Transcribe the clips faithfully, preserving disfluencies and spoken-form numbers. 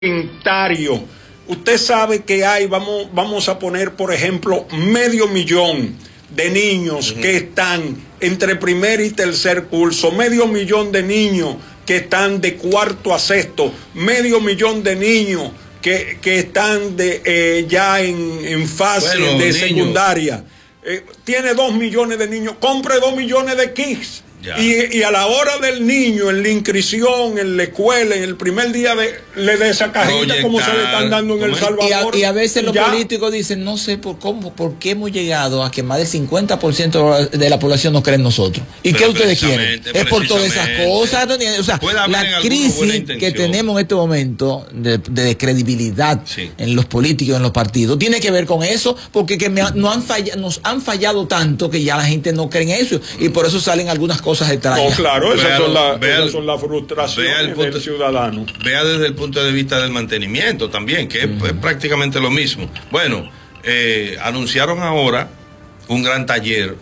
inventario. Usted sabe que hay, vamos, vamos a poner, por ejemplo, medio millón de niños uh-huh. que están entre primer y tercer curso, medio millón de niños que están de cuarto a sexto, medio millón de niños que, que están de, eh, ya en, en fase bueno, de niños. secundaria. Eh, tiene dos millones de niños, compre dos millones de kits. Y, y a la hora del niño, en la inscripción, en la escuela, en el primer día, de, le dé esa cajita Oye, como se le están dando en El Salvador. Y a, y a veces los ya. políticos dicen, no sé por cómo, por qué hemos llegado a que más del cincuenta por ciento de la población no cree en nosotros. ¿Y qué ustedes quieren? Es por todas esas cosas. O sea, la crisis que tenemos en este momento de, de credibilidad sí. en los políticos, en los partidos, tiene que ver con eso, porque que me, no han fallado, nos han fallado tanto que ya la gente no cree en eso. Y por eso salen algunas cosas. Cosas extrañas. No, claro, esas, vea, son, la, vea, esas son las frustraciones punto, del ciudadano. Vea desde el punto de vista del mantenimiento también, que mm. es, es prácticamente lo mismo. Bueno, eh, anunciaron ahora un gran taller,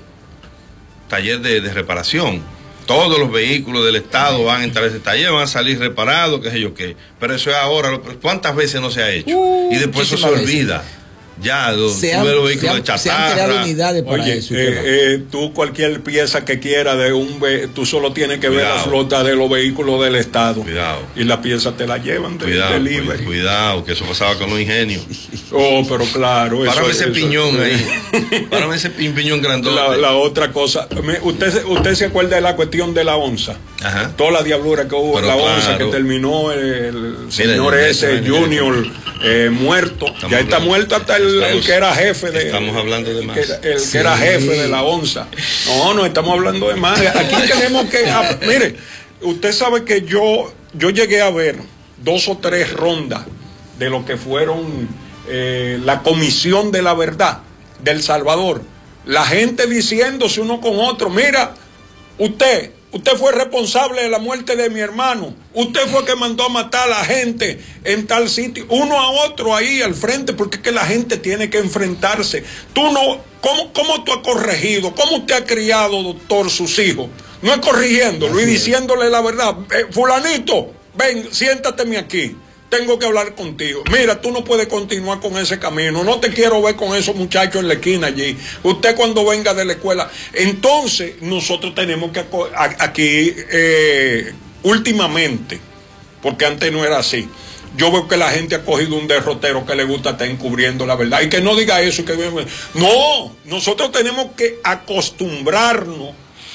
taller de, de reparación. Todos los vehículos del Estado van a entrar a ese taller, van a salir reparados, qué sé yo qué. Pero eso es ahora, ¿cuántas veces no se ha hecho? Uh, y después eso se olvida. Veces. Ya, los se han, vehículos se han, de chatarra. Se han creado unidades para Oye, eso. Eh, eh, tú cualquier pieza que quieras de un ve tú solo tienes que cuidado. ver la flota de los vehículos del Estado. Cuidado. Y la pieza te la llevan de cuidado, delivery. Cuidado, que eso pasaba con los ingenios. Oh, pero claro. Párame eso, ese eso, piñón eso. ahí. Párame ese piñón grandote. La, la otra cosa, usted, usted se acuerda de la cuestión de la onza. Ajá. Toda la diablura que hubo en la claro. onza, que terminó el, el señor mira, ese, mira, Junior, mira. Eh, muerto. Estamos ya está hablando, muerto hasta el, estamos, el que era jefe de. Estamos hablando de más. El, que, el sí. que era jefe de la onza. No, no estamos hablando de más. Aquí tenemos que. A, mire, usted sabe que yo, yo llegué a ver dos o tres rondas de lo que fueron eh, la Comisión de la Verdad del Salvador. La gente diciéndose uno con otro, mira, usted. Usted fue responsable de la muerte de mi hermano. Usted fue que mandó a matar a la gente en tal sitio. Uno a otro ahí al frente, porque es que la gente tiene que enfrentarse. Tú no, ¿cómo, cómo tú has corregido? ¿Cómo usted ha criado, doctor, sus hijos? No es corrigiéndolo y diciéndole la verdad. Eh, fulanito, ven, siéntateme aquí. Tengo que hablar contigo. Mira, tú no puedes continuar con ese camino. No te quiero ver con esos muchachos en la esquina allí. Usted cuando venga de la escuela. Entonces, nosotros tenemos que aquí, eh, últimamente, porque antes no era así, yo veo que la gente ha cogido un derrotero que le gusta estar encubriendo la verdad. Y que no diga eso. Que no, nosotros tenemos que acostumbrarnos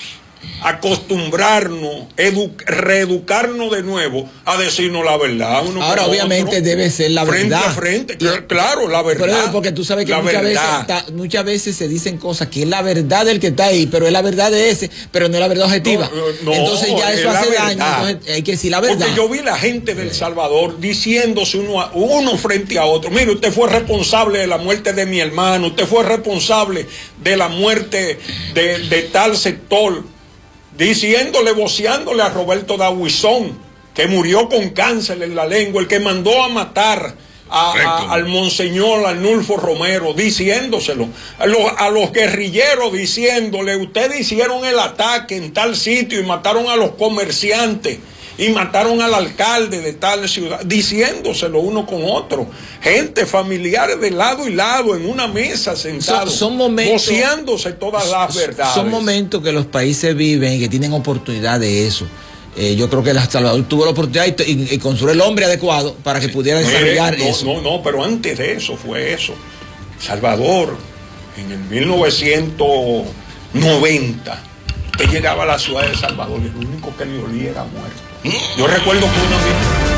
acostumbrarnos, reeducarnos de nuevo a decirnos la verdad. Uno Ahora, obviamente, otro, debe ser la frente verdad. Frente a frente, claro, la verdad. Pero porque tú sabes que muchas veces, está, muchas veces se dicen cosas que es la verdad del que está ahí, pero es la verdad de ese, pero no es la verdad objetiva. No, no, entonces ya eso hace daño, entonces hay que decir la verdad. Porque yo vi la gente del Salvador diciéndose uno, a, uno frente a otro, mire, usted fue responsable de la muerte de mi hermano, usted fue responsable de la muerte de, de tal sector, diciéndole, voceándole a Roberto Dahuizón, que murió con cáncer en la lengua, el que mandó a matar a, a, al monseñor Arnulfo Romero, diciéndoselo, a los, a los guerrilleros diciéndole, ustedes hicieron el ataque en tal sitio y mataron a los comerciantes y mataron al alcalde de tal ciudad, diciéndoselo uno con otro, gente, familiares de lado y lado en una mesa sentados, son, son momentos, voceándose todas las verdades. Son momentos que los países viven y que tienen oportunidad de eso. Eh, yo creo que El Salvador tuvo la oportunidad y, y, y construyó el hombre adecuado para que pudiera desarrollar no, eso. No, no, pero antes de eso fue eso. Salvador, en el mil novecientos noventa, que llegaba a la ciudad de Salvador y el único que le olía era muerto. Yo recuerdo que una vez...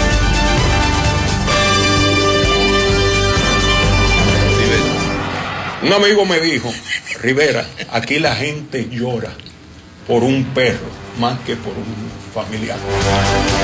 un amigo me dijo, Rivera, aquí la gente llora por un perro más que por un familiar.